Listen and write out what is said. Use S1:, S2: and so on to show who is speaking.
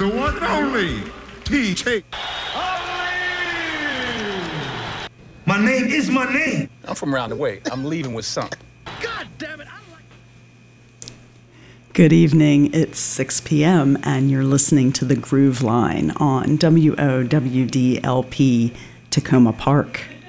S1: The one and only TJ.
S2: My name is my name.
S3: I'm from around the way. I'm leaving with something.
S2: God damn it.
S4: Good evening. It's 6 p.m. and you're listening to The Groove Line on WOWDLP Tacoma Park.